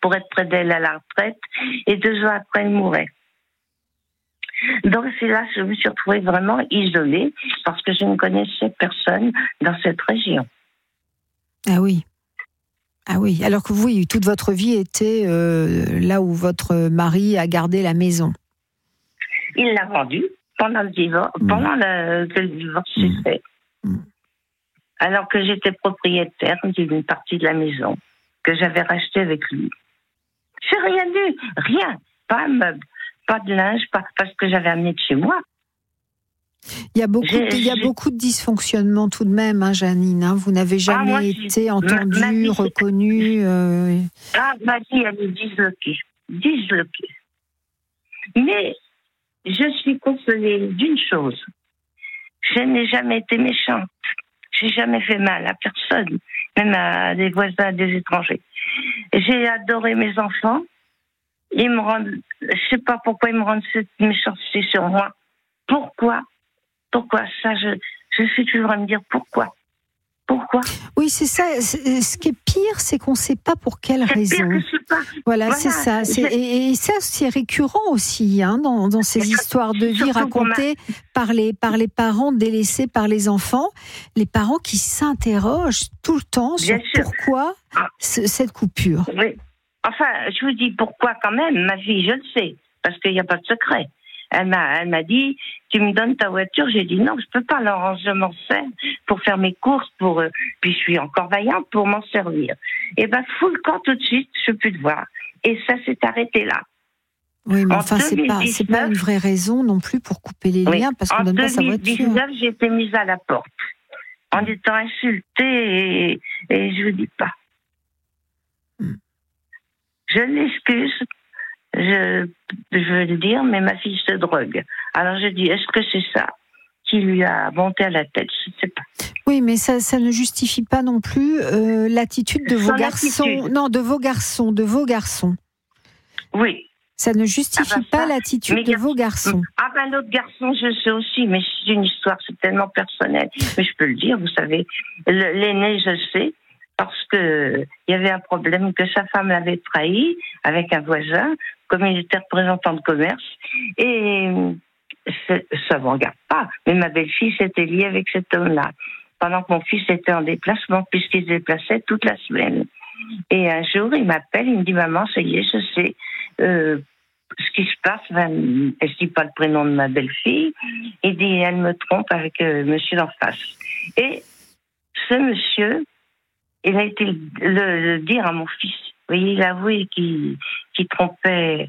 pour être près d'elle à la retraite. Et 2 ans après, elle mourait. Donc c'est là que je me suis retrouvée vraiment isolée parce que je ne connaissais personne dans cette région. Ah oui. Ah oui, alors que vous, toute votre vie était là où votre mari a gardé la maison. Il l'a vendue pendant le divorce, que le divorce s'est fait. Alors que j'étais propriétaire d'une partie de la maison que j'avais rachetée avec lui. J'ai rien eu, rien, pas un meuble, pas de linge, pas parce que j'avais amené de chez moi. Il y a beaucoup de dysfonctionnements tout de même, hein, Janine. Hein. Vous n'avez jamais été entendue, ma vie, reconnue. Ma vie, elle est disloquée. Mais je suis consolée d'une chose. Je n'ai jamais été méchante. J'ai jamais fait mal à personne, même à des voisins, à des étrangers. J'ai adoré mes enfants. Ils me rendent, je sais pas pourquoi ils me rendent cette méchanceté sur moi. Pourquoi ça, je suis toujours à me dire pourquoi. Oui, c'est ça. Ce qui est pire, c'est qu'on ne sait pas pour quelle raison. Voilà, c'est ça. Et ça, c'est récurrent aussi hein, dans ces histoires de vie racontées par les parents délaissés par les enfants. Les parents qui s'interrogent tout le temps sur pourquoi cette coupure. Oui. Enfin, je vous dis pourquoi quand même, ma fille, je le sais, parce qu'il n'y a pas de secret. Elle m'a dit, tu me donnes ta voiture. J'ai dit non, je peux pas, Laurence, je m'en sers pour faire mes courses, puis je suis encore vaillante pour m'en servir. Et fous le camp tout de suite, je peux te voir. Et ça s'est arrêté là. Oui, mais enfin, c'est pas une vraie raison non plus pour couper les liens, parce qu'on donne pas sa voiture. En 2019, j'ai été mise à la porte, en étant insultée, et je vous dis pas. Je l'excuse. Je veux le dire, mais ma fille se drogue. Alors je dis, est-ce que c'est ça qui lui a monté à la tête? Je ne sais pas. Oui, mais ça ne justifie pas non plus l'attitude de vos garçons. Non, de vos garçons. Oui. Ça ne justifie pas l'attitude de vos garçons. L'autre garçon, je sais aussi, mais c'est une histoire, c'est tellement personnel. Mais je peux le dire, vous savez. L'aîné, je sais. Parce que il y avait un problème que sa femme l'avait trahi avec un voisin, comme il était représentant de commerce, et ça ne me regarde pas. Mais ma belle-fille s'était liée avec cet homme-là, pendant que mon fils était en déplacement, puisqu'il se déplaçait toute la semaine. Et un jour, il m'appelle, il me dit, maman, ça y est, je sais ce qui se passe. Elle ne dit pas le prénom de ma belle-fille. Il dit, elle me trompe avec monsieur d'en face. Et ce monsieur, il a été le dire à mon fils. Vous voyez, il a avoué qu'il trompait,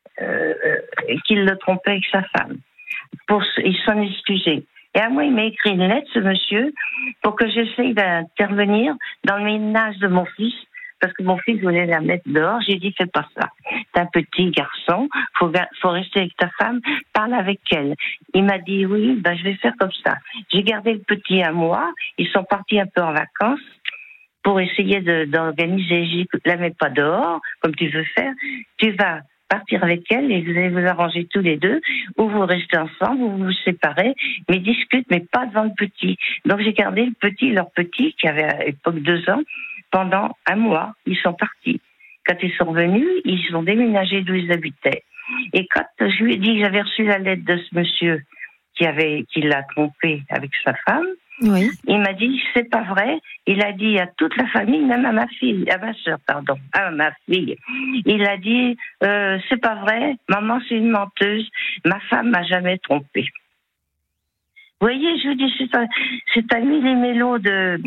qu'il le trompait avec sa femme. Il s'en excusait. Et à moi, il m'a écrit une lettre, ce monsieur, pour que j'essaye d'intervenir dans le ménage de mon fils, parce que mon fils voulait la mettre dehors. J'ai dit, fais pas ça. T'es un petit garçon, faut rester avec ta femme, parle avec elle. Il m'a dit, oui, je vais faire comme ça. J'ai gardé le petit à moi, ils sont partis un peu en vacances, pour essayer d'organiser. Je la mets pas dehors, comme tu veux faire. Tu vas partir avec elle et vous allez vous arranger tous les deux, ou vous restez ensemble, ou vous vous séparez, mais discute, mais pas devant le petit. Donc j'ai gardé leur petit, qui avait à l'époque 2 ans, pendant 1 mois. Ils sont partis. Quand ils sont revenus, ils ont déménagé d'où ils habitaient. Et quand je lui ai dit que j'avais reçu la lettre de ce monsieur qui l'a trompé avec sa femme, oui. Il m'a dit, c'est pas vrai. Il a dit à toute la famille, même à ma soeur, à ma fille. Il a dit, c'est pas vrai, maman c'est une menteuse, ma femme m'a jamais trompée. Vous voyez, je vous dis, c'est un millimélo de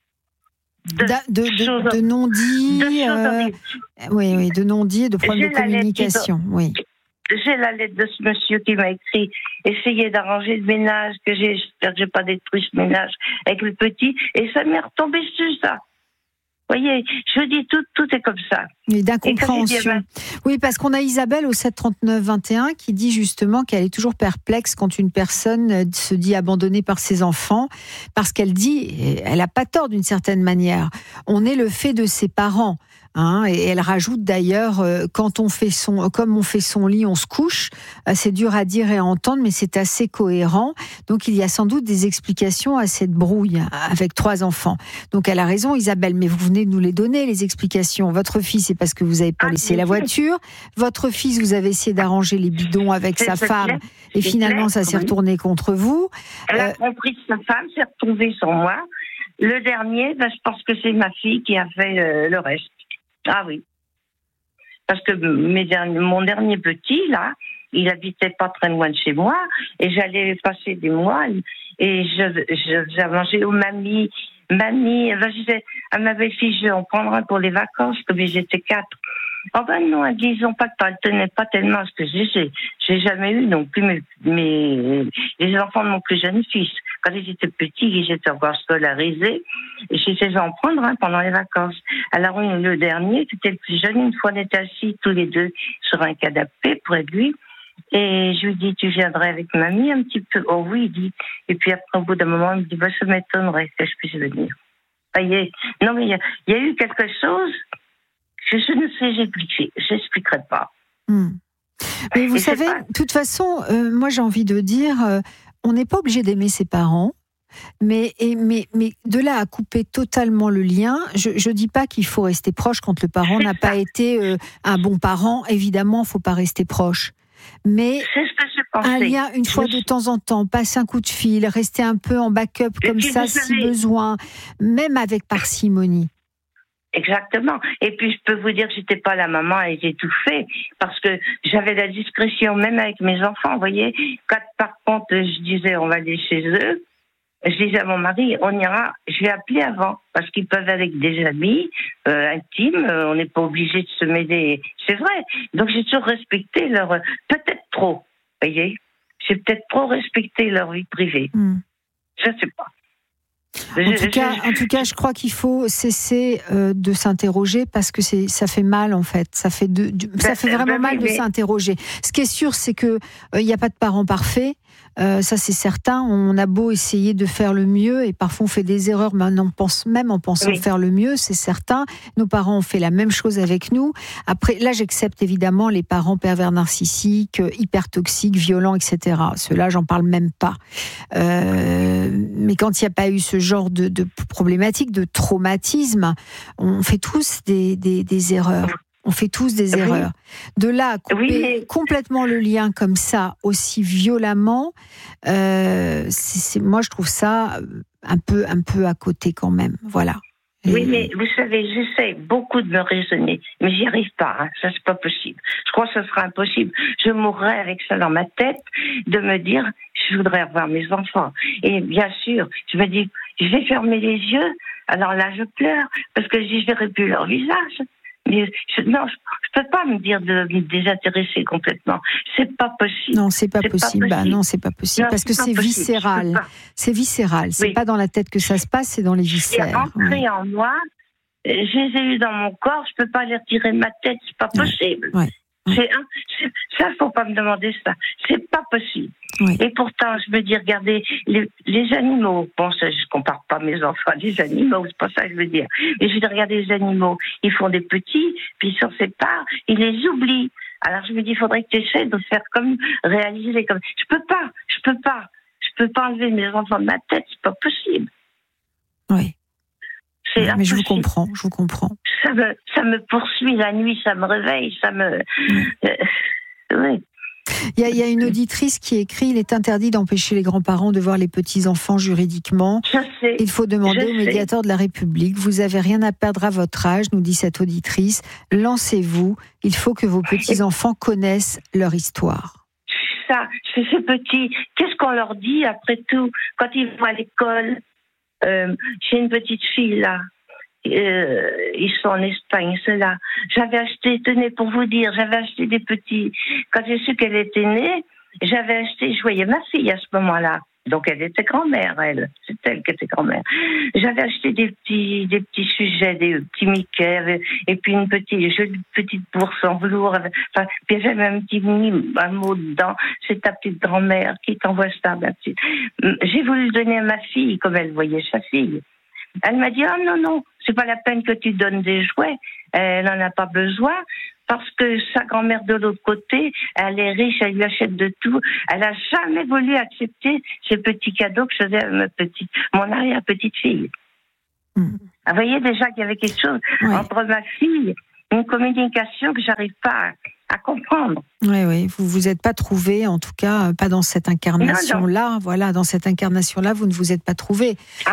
non-dits, de non-dits et de problèmes de communication, oui. J'ai la lettre de ce monsieur qui m'a écrit « Essayez d'arranger le ménage, j'espère que j'ai pas détruit ce ménage avec le petit. » Et ça m'est retombé sur ça. Vous voyez, je dis tout est comme ça. Oui, d'incompréhension. Oui, parce qu'on a Isabelle au 739-21 qui dit justement qu'elle est toujours perplexe quand une personne se dit abandonnée par ses enfants, parce qu'elle dit, elle n'a pas tort d'une certaine manière, on est le fait de ses parents. Hein, et elle rajoute d'ailleurs, comme on fait son lit, on se couche. C'est dur à dire et à entendre, mais c'est assez cohérent. Donc il y a sans doute des explications à cette brouille avec 3 enfants. Donc elle a raison, Isabelle, mais vous venez de nous les donner, les explications. Votre fille, c'est parce que vous n'avez pas laissé la voiture. Votre fils, vous avez essayé d'arranger les bidons avec sa femme, et finalement ça s'est retourné contre vous. Elle a compris que sa femme s'est retournée sur moi. Le dernier, je pense que c'est ma fille qui a fait le reste. Ah oui. Parce que mon dernier petit, là, il habitait pas très loin de chez moi, et j'allais passer des mois, et j'ai mangé aux mamie, à ma belle-fille, je vais en prendre un pour les vacances, comme ils étaient 4. Oh ben non, disons pas que elle tenait pas tellement à ce que j'ai jamais eu non plus les enfants de mon plus jeune fils. Quand ils étaient petits, ils étaient encore scolarisés, et j'essayais d'en prendre pendant les vacances. Alors le dernier, c'était le plus jeune, une fois on était assis tous les deux sur un canapé près de lui, et je lui dis, tu viendrais avec mamie un petit peu? Oh oui, il dit. Et puis après, au bout d'un moment, il me dit, bah, ça m'étonnerait que je puisse venir. Non mais il y a eu quelque chose. Je ne sais, j'expliquerai pas. Mais vous savez, de toute façon, moi j'ai envie de dire, on n'est pas obligé d'aimer ses parents, mais de là à couper totalement le lien, je dis pas qu'il faut rester proche quand le parent n'a pas été un bon parent. Évidemment, il faut pas rester proche. Mais un lien une fois de temps en temps, passer un coup de fil, rester un peu en backup comme ça si besoin, même avec parcimonie. Exactement. Et puis, je peux vous dire que j'étais pas la maman à les étouffer, parce que j'avais la discrétion, même avec mes enfants, vous voyez. Quand, par contre, je disais, on va aller chez eux, je disais à mon mari, on ira, je vais appeler avant, parce qu'ils peuvent avec des amis intimes, on n'est pas obligé de se mêler. C'est vrai. Donc, j'ai toujours respecté leur, peut-être trop, vous voyez. J'ai peut-être trop respecté leur vie privée. Je sais pas. En tout cas, je crois qu'il faut cesser de s'interroger, parce que ça fait mal en fait. Ça fait vraiment mal de s'interroger. Ce qui est sûr, c'est que il n'y a pas de parents parfaits. Ça c'est certain. On a beau essayer de faire le mieux, et parfois on fait des erreurs, mais on pense même en pensant faire le mieux, c'est certain. Nos parents ont fait la même chose avec nous. Après, là, j'accepte évidemment les parents pervers narcissiques, hyper toxiques, violents, etc. Ceux-là, j'en parle même pas. Mais quand il n'y a pas eu ce genre de problématique, de traumatisme, on fait tous des erreurs. On fait tous des erreurs. De là à couper complètement le lien comme ça, aussi violemment, moi je trouve ça un peu à côté quand même. Voilà. Oui, mais vous savez, j'essaie beaucoup de me raisonner, mais j'y arrive pas. Ça, c'est pas possible. Je crois que ça sera impossible. Je mourrai avec ça dans ma tête, de me dire, je voudrais revoir mes enfants. Et bien sûr, je me dis, je vais fermer les yeux. Alors là, je pleure, parce que je verrai plus leur visage. Mais je peux pas me dire de me désintéresser complètement. C'est pas possible. Non, c'est pas possible. Non, c'est pas possible. Non, parce que c'est viscéral. C'est viscéral. C'est pas dans la tête que ça se passe, c'est dans les viscères. C'est ancré en moi. Je les ai eus dans mon corps. Je peux pas les retirer de ma tête. C'est pas possible. Ça, faut pas me demander ça. C'est pas possible. Et pourtant, je me dis, regardez, les animaux, bon, ça, je compare pas mes enfants à des animaux, c'est pas ça que je veux dire. Mais je veux dire, regardez les animaux, ils font des petits, puis ils s'en séparent, ils les oublient. Alors je me dis, il faudrait que tu essaies de faire comme, réaliser comme, je peux pas enlever mes enfants de ma tête, c'est pas possible. Oui. Mais je vous comprends. Ça me poursuit la nuit, ça me réveille, ça me... oui. Il y a une auditrice qui écrit « Il est interdit d'empêcher les grands-parents de voir les petits-enfants juridiquement. Il faut demander au médiateur de la République. Vous n'avez rien à perdre à votre âge, nous dit cette auditrice. Lancez-vous. Il faut que vos petits-enfants connaissent leur histoire. » Ça, c'est ces petits. Qu'est-ce qu'on leur dit après tout quand ils vont à l'école? J'ai une petite fille là. Ils sont en Espagne, ceux-là. J'avais acheté, tenez pour vous dire, j'avais acheté des petits. Quand j'ai su qu'elle était née, je voyais ma fille à ce moment-là. Donc elle était grand-mère, elle. C'est elle qui était grand-mère. J'avais acheté des petits sujets, des petits Mickey, et puis une petite bourse en velours. Enfin, puis j'avais un mot dedans. C'est ta petite grand-mère qui t'envoie ça, ma petite. J'ai voulu le donner à ma fille, comme elle voyait sa fille. Elle m'a dit, oh non, c'est pas la peine que tu donnes des jouets. Elle n'en a pas besoin. Parce que sa grand-mère de l'autre côté, elle est riche, elle lui achète de tout. Elle a jamais voulu accepter ces petits cadeaux que je faisais à mon arrière-petite-fille. Vous voyez déjà qu'il y avait quelque chose entre ma fille, une communication que j'arrive pas à comprendre. Oui, vous vous êtes pas trouvée, en tout cas, pas dans cette incarnation-là. Non. Voilà, dans cette incarnation-là, vous ne vous êtes pas trouvée.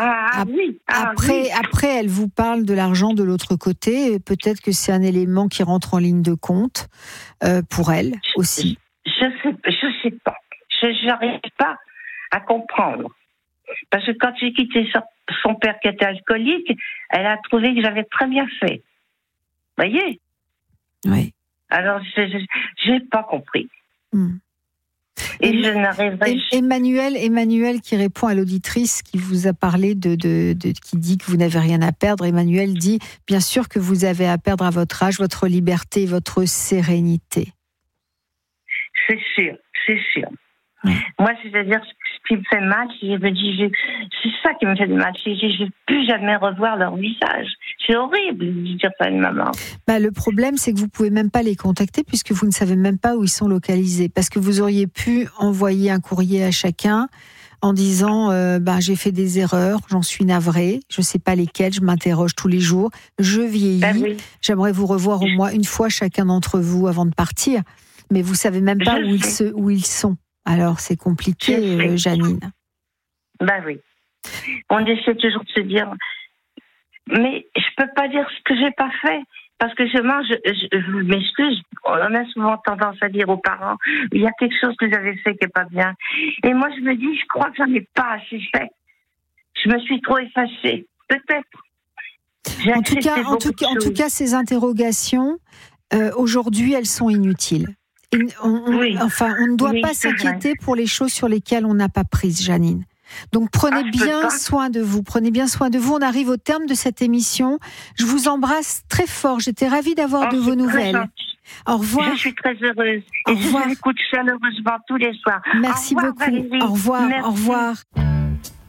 Après, elle vous parle de l'argent de l'autre côté. Peut-être que c'est un élément qui rentre en ligne de compte pour elle aussi. Je sais pas. Je n'arrive pas à comprendre. Parce que quand j'ai quitté son père qui était alcoolique, elle a trouvé que j'avais très bien fait. Vous voyez ? Oui. Alors, je n'ai pas compris. Et je n'arriverai... Emmanuel qui répond à l'auditrice qui vous a parlé qui dit que vous n'avez rien à perdre. Emmanuel dit, bien sûr que vous avez à perdre à votre âge, votre liberté, votre sérénité. C'est sûr. Moi, c'est-à-dire, ce qui me fait mal, je me dis, c'est ça qui me fait mal, je ne vais plus jamais revoir leur visage. C'est horrible de dire ça à une maman. Le problème, c'est que vous ne pouvez même pas les contacter puisque vous ne savez même pas où ils sont localisés. Parce que vous auriez pu envoyer un courrier à chacun en disant j'ai fait des erreurs, j'en suis navrée, je ne sais pas lesquelles, je m'interroge tous les jours, je vieillis, j'aimerais vous revoir au moins une fois chacun d'entre vous avant de partir. Mais vous ne savez même pas où ils sont. Alors, c'est compliqué, Janine. Oui. On essaie toujours de se dire, mais je peux pas dire ce que j'ai pas fait. Parce que je m'excuse, on a souvent tendance à dire aux parents, il y a quelque chose que j'avais fait qui est pas bien. Et moi, je me dis, je crois que j'en ai pas assez fait. Je me suis trop effacée. Peut-être. En tout cas, ces interrogations, aujourd'hui, elles sont inutiles. On ne doit pas s'inquiéter pour les choses sur lesquelles on n'a pas prise, Janine. Donc prenez bien soin de vous. On arrive au terme de cette émission. Je vous embrasse très fort. J'étais ravie d'avoir de vos nouvelles. Au revoir. Je suis très heureuse. Au revoir. Je vous écoute chaleureusement tous les soirs. Merci beaucoup. Valérie. Au revoir. Merci. Au revoir.